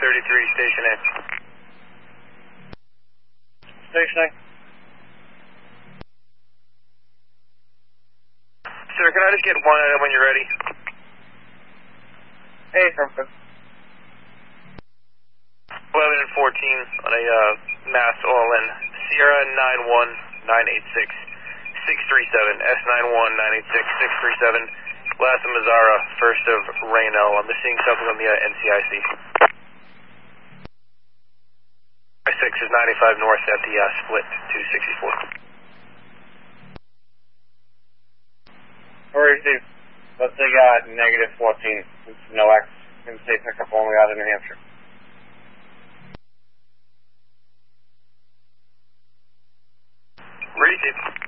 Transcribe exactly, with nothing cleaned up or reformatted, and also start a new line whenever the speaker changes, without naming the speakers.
thirty-three, Station A.
Station A.
Sir, can I just get one item when you're ready?
Hey, Trumpet.
eleven and fourteen on a uh, mass all-in. Sierra nine one nine eight six six three seven, S nine one nine eight six six three seven, last of Mazzara, first of Reno. I'm seeing something on the uh, N C I C. six is ninety-five north at the uh, split two sixty-four.
Or Steve, let's say got negative fourteen, it's no X, and say pickup only out of New Hampshire.
Receive.